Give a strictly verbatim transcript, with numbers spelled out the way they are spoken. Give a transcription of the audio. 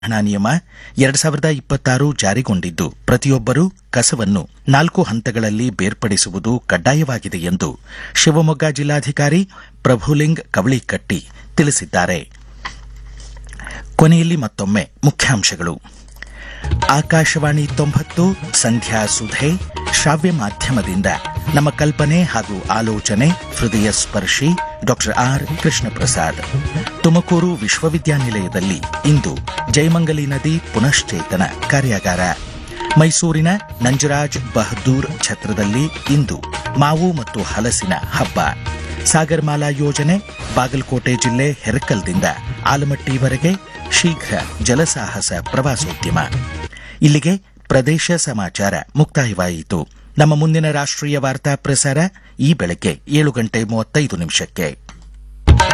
ನಿರ್ವಹಣಾ ನಿಯಮ ಎರಡ್ ಸಾವಿರದ ಇಪ್ಪತ್ತಾರು ಜಾರಿಗೊಂಡಿದ್ದು ಪ್ರತಿಯೊಬ್ಬರೂ ಕಸವನ್ನು ನಾಲ್ಕು ಹಂತಗಳಲ್ಲಿ ಬೇರ್ಪಡಿಸುವುದು ಕಡ್ಡಾಯವಾಗಿದೆ ಎಂದು ಶಿವಮೊಗ್ಗ ಜಿಲ್ಲಾಧಿಕಾರಿ ಪ್ರಭುಲಿಂಗ್ ಕವಳಿಕಟ್ಟಿ ತಿಳಿಸಿದ್ದಾರೆ. ಕೊನೆಯಲ್ಲಿ ಮತ್ತೊಮ್ಮೆ ಮುಖ್ಯಾಂಶಗಳು. ಆಕಾಶವಾಣಿ ತೊಂಬತ್ತು ಸಂಧ್ಯಾ ಸುಧೆ ಶ್ರಾವ್ಯ ಮಾಧ್ಯಮದಿಂದ ನಮ್ಮ ಕಲ್ಪನೆ ಹಾಗೂ ಆಲೋಚನೆ ಹೃದಯ ಸ್ಪರ್ಶಿ ಡಾಕ್ಟರ್ ಆರ್ ಕೃಷ್ಣಪ್ರಸಾದ್. ತುಮಕೂರು ವಿಶ್ವವಿದ್ಯಾನಿಲಯದಲ್ಲಿ ಇಂದು ಜಯಮಂಗಲಿ ನದಿ ಪುನಶ್ಚೇತನ ಕಾರ್ಯಾಗಾರ. ಮೈಸೂರಿನ ನಂಜರಾಜ್ ಬಹದ್ದೂರ್ ಛತ್ರದಲ್ಲಿ ಇಂದು ಮಾವು ಮತ್ತು ಹಲಸಿನ ಹಬ್ಬ. ಸಾಗರಮಾಲಾ ಯೋಜನೆ ಬಾಗಲಕೋಟೆ ಜಿಲ್ಲೆ ಹೆರಕಲ್ದಿಂದ ಆಲಮಟ್ಟಿವರೆಗೆ ಶೀಘ್ರ ಜಲಸಾಹಸ ಪ್ರವಾಸೋದ್ಯಮ. ಇಲ್ಲಿಗೆ ಪ್ರದೇಶ ಸಮಾಚಾರ ಮುಕ್ತಾಯವಾಯಿತು. ನಮ್ಮ ಮುಂದಿನ ರಾಷ್ಟ್ರೀಯ ವಾರ್ತಾ ಪ್ರಸಾರ ಈ ಬೆಳಗ್ಗೆ ಏಳು ಗಂಟೆ ಮೂವತ್ತೈದು ನಿಮಿಷಕ್ಕೆ.